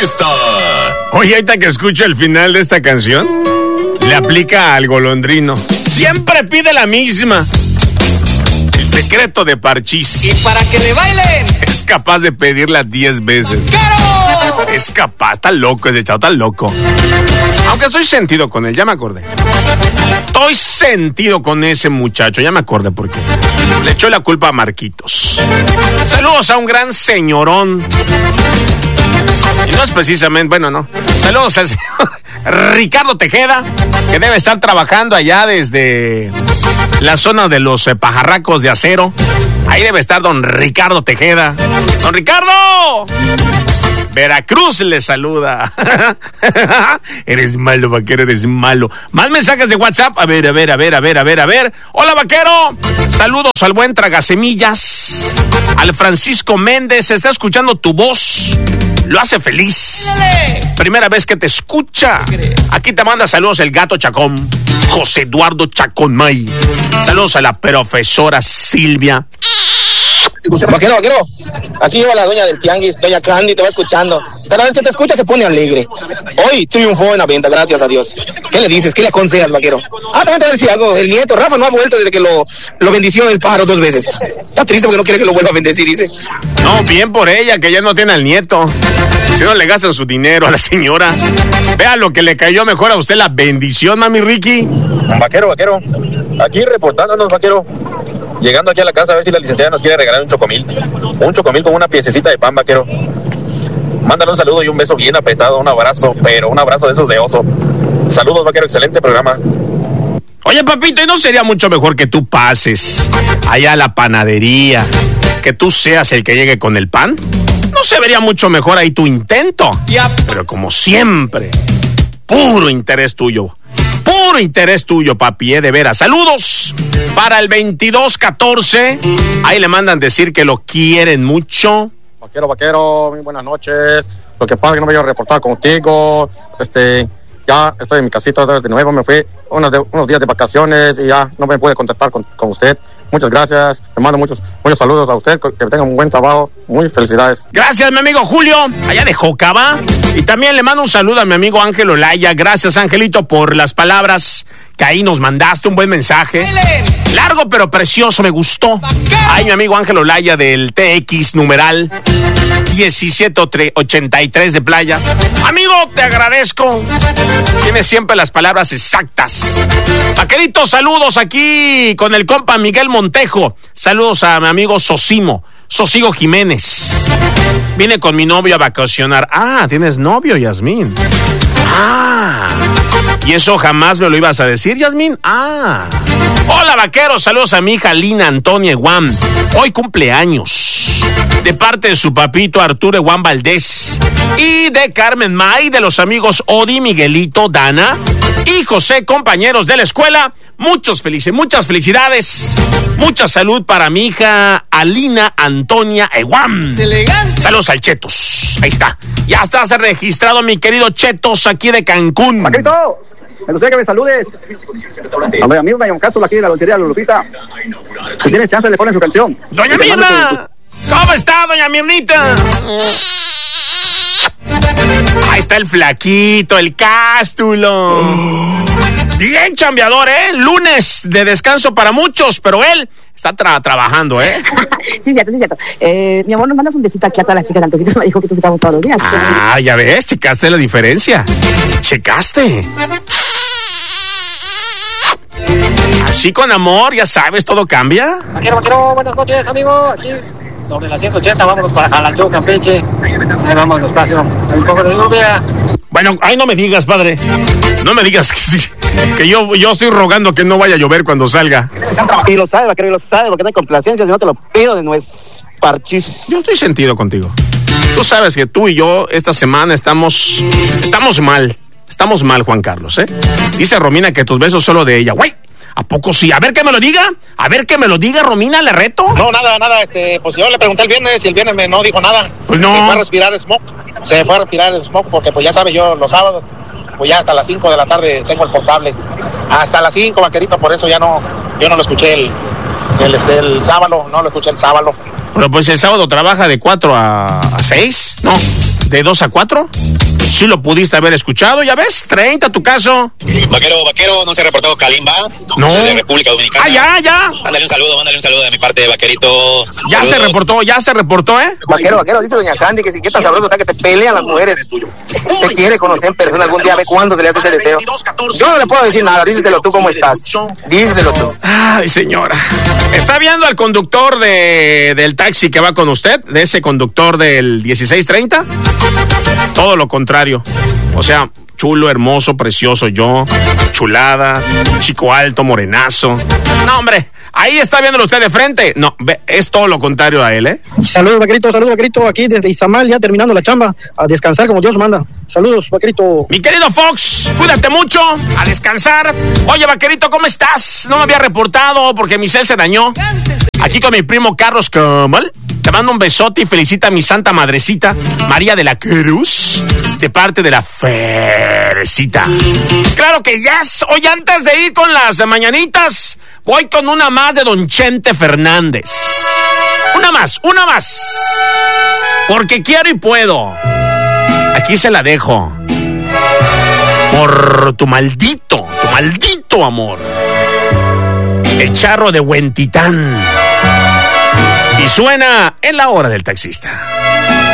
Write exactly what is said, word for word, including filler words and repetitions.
fiesta. Oye, ahorita que escucho el final de esta canción, le aplica al golondrino. Siempre pide la misma. El secreto de Parchís. Y para que le bailen, es capaz de pedirla diez veces. ¡Vaquero! Es capaz, está loco ese chavo, está loco. Aunque estoy sentido con él, ya me acordé. Estoy sentido con ese muchacho, ya me acordé por qué. Le echó la culpa a Marquitos. Saludos a un gran señorón. Y no es precisamente, bueno, no. Saludos al señor Ricardo Tejeda, que debe estar trabajando allá desde la zona de los eh, pajarracos de acero. Ahí debe estar don Ricardo Tejeda. ¡Don Ricardo! Veracruz le saluda. Eres malo, vaquero, eres malo. Más mensajes de WhatsApp. A ver, a ver, a ver, a ver, a ver, a ver. Hola, vaquero. Saludos al buen Tragasemillas. Al Francisco Méndez. Está escuchando tu voz. Lo hace feliz. ¡Dale! Primera vez que te escucha. Aquí te manda saludos el gato Chacón. José Eduardo Chacón May. Saludos a la profesora Silvia. Vaquero, vaquero, aquí lleva la doña del tianguis, doña Candy, te va escuchando. Cada vez que te escucha se pone alegre. Hoy triunfó en la venta, gracias a Dios. ¿Qué le dices? ¿Qué le aconsejas, vaquero? Ah, también te voy a decir algo. El nieto, Rafa, no ha vuelto desde que lo, lo bendició el pájaro dos veces. Está triste porque no quiere que lo vuelva a bendecir, dice. No, bien por ella, que ya no tiene al nieto. Si no le gastan su dinero a la señora. Vea lo que le cayó mejor a usted, la bendición, mami Ricky. Vaquero, vaquero, aquí reportándonos, vaquero. Llegando aquí a la casa a ver si la licenciada nos quiere regalar un chocomil. Un chocomil con una piececita de pan, vaquero. Mándale un saludo y un beso bien apretado, un abrazo, pero un abrazo de esos de oso. Saludos, vaquero, excelente programa. Oye, papito, ¿y no sería mucho mejor que tú pases allá a la panadería, que tú seas el que llegue con el pan? ¿No se vería mucho mejor ahí tu intento? Yep. Pero como siempre, puro interés tuyo. Puro interés tuyo, papi, ¿eh? De veras. Saludos para el veintidós catorce. Ahí le mandan decir que lo quieren mucho. Vaquero, vaquero, muy buenas noches. Lo que pasa es que no me voy a reportar contigo. Este, ya estoy en mi casita otra vez de nuevo. Me fui unos, de, unos días de vacaciones y ya no me pude contactar con, con usted. Muchas gracias. Le mando muchos, muchos saludos a usted. Que tenga un buen trabajo. Muy felicidades. Gracias, mi amigo Julio, allá de Jocaba. Y también le mando un saludo a mi amigo Ángel Olaya. Gracias, Angelito, por las palabras que ahí nos mandaste. Un buen mensaje. Largo pero precioso, me gustó. Ay, mi amigo Ángel Olaya del T X numeral diecisiete ochenta y tres de Playa. Amigo, te agradezco. Tienes siempre las palabras exactas. Vaqueritos, saludos aquí con el compa Miguel Montejo. Saludos a mi amigo Sosimo, Sosigo Jiménez. Vine con mi novio a vacacionar. Ah, ¿tienes novio, Yasmín? Ah, ¿y eso jamás me lo ibas a decir, Yasmín? Ah. Hola, vaqueros, saludos a mi hija Lina Antonia Eguam. Hoy cumpleaños. De parte de su papito Arturo Eguam Valdés. Y de Carmen May, de los amigos Odi, Miguelito, Dana y José, compañeros de la escuela. Muchos felices, muchas felicidades. Mucha salud para mi hija Alina Antonia Eguam. Saludos al Chetos. Ahí está. Ya estás registrado, mi querido Chetos, aquí de Cancún. Vaquerito, me gustaría que me saludes a mi amigo Mayon Castro, aquí en la lotería Lulupita. Si tienes chance, le pones su canción. ¡Doña Mirna! ¿Cómo está, doña Mirnita? Ahí está el flaquito, el cástulo. Bien chambeador, ¿eh? Lunes de descanso para muchos, pero él está tra- trabajando, ¿eh? Sí, cierto, sí, cierto. Eh, mi amor, nos mandas un besito aquí a todas las chicas de Antojitos. Me dijo que te escuchamos todos los días. Ah, ya ves, checaste la diferencia. Checaste. Así con amor, ya sabes, todo cambia. Vaquero, vaquero, buenas noches, amigo. Aquí sobre las ciento ochenta, vámonos para Jalachó, Campeche. Ahí vamos despacio. Hay un poco de lluvia. Bueno, ay, no me digas, padre. No me digas que sí, que yo, yo estoy rogando que no vaya a llover cuando salga. Y lo sabe, vaquero, y lo sabe, porque no hay complacencia, si no te lo pido de nuez Parchís. Yo estoy sentido contigo. Tú sabes que tú y yo esta semana estamos, estamos mal. Estamos mal, Juan Carlos, ¿eh? Dice Romina que tus besos solo de ella. Güey, ¿a poco sí? A ver que me lo diga. A ver que me lo diga, Romina, le reto. No, nada, nada, este, pues yo le pregunté el viernes y el viernes me no dijo nada. Pues no. Se fue a respirar smoke, se fue a respirar smoke porque pues ya sabe yo los sábados, pues ya hasta las cinco de la tarde tengo el portable. Hasta las cinco, vaquerito, por eso ya no, yo no lo escuché el, el, este, el sábado, no lo escuché el sábado. Pero pues el sábado trabaja de cuatro a seis, ¿no? de dos a cuatro. Sí lo pudiste haber escuchado, ya ves, treinta tu caso. Vaquero, vaquero, no se reportó Kalimba. No. De República Dominicana. Ah, ya, ya. Mándale un saludo, mándale un saludo de mi parte, vaquerito. Ya Saludos. se reportó, ya se reportó, ¿eh? Vaquero, vaquero, dice doña Candy que si qué tan sabroso está que te pelean las mujeres. Te quiere conocer en persona algún día, ve cuándo se le hace ese deseo. Yo no le puedo decir nada, díselo tú cómo estás. Díselo tú. Ay, señora. ¿Está viendo al conductor de, del taxi que va con usted? ¿De ese conductor del dieciséis treinta? Todo lo contrario. O sea, chulo, hermoso, precioso yo, chulada, chico alto, morenazo. No, hombre, ahí está viéndolo usted de frente. No, ve, es todo lo contrario a él, ¿eh? Saludos, vaquerito, saludos, vaquerito, aquí desde Izamal, ya terminando la chamba, a descansar como Dios manda. Saludos, vaquerito. Mi querido Fox, cuídate mucho, a descansar. Oye, vaquerito, ¿cómo estás? No me había reportado porque mi cel se dañó. Aquí con mi primo Carlos Camal. Te mando un besote y felicita a mi santa madrecita, María de la Cruz, de parte de la Ferecita. Claro que yes. Hoy antes de ir con las mañanitas, voy con una más de Don Chente Fernández. Una más, una más. Porque quiero y puedo. Aquí se la dejo. Por tu maldito, tu maldito amor. El charro de Huentitán. Y suena en la hora del taxista.